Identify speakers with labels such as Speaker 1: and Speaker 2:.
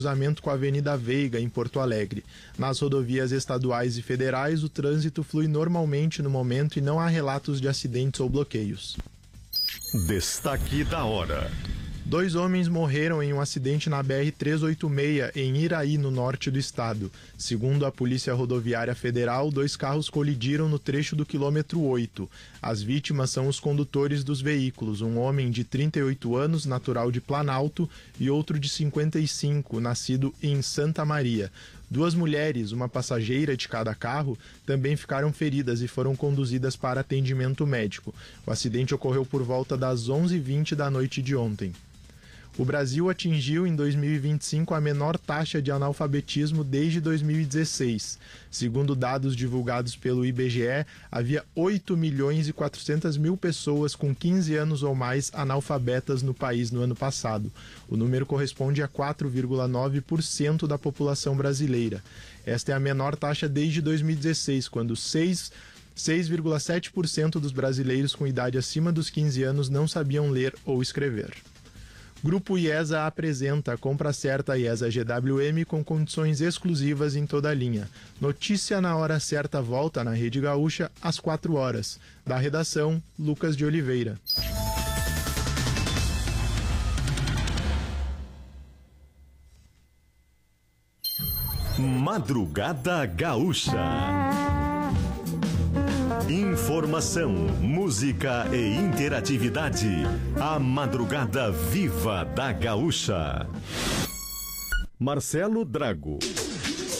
Speaker 1: cruzamento com a Avenida Veiga, em Porto Alegre. Nas rodovias estaduais e federais, o trânsito flui normalmente no momento e não há relatos de acidentes ou bloqueios.
Speaker 2: Destaque da hora.
Speaker 1: 2 homens morreram em um acidente na BR-386, em Iraí, no norte do estado. Segundo a Polícia Rodoviária Federal, 2 carros colidiram no trecho do quilômetro 8. As vítimas são os condutores dos veículos, um homem de 38 anos, natural de Planalto, e outro de 55, nascido em Santa Maria. 2 mulheres, uma passageira de cada carro, também ficaram feridas e foram conduzidas para atendimento médico. O acidente ocorreu por volta das 11h20 da noite de ontem. O Brasil atingiu em 2025 a menor taxa de analfabetismo desde 2016. Segundo dados divulgados pelo IBGE, havia 8.400.000 pessoas com 15 anos ou mais analfabetas no país no ano passado. O número corresponde a 4,9% da população brasileira. Esta é a menor taxa desde 2016, quando 6,7% dos brasileiros com idade acima dos 15 anos não sabiam ler ou escrever. Grupo IESA apresenta a compra certa IESA GWM com condições exclusivas em toda a linha. Notícia na hora certa volta na Rede Gaúcha às 4 horas. Da redação, Lucas de Oliveira.
Speaker 2: Madrugada Gaúcha. Informação, música e interatividade. A Madrugada Viva da Gaúcha. Marcelo Drago.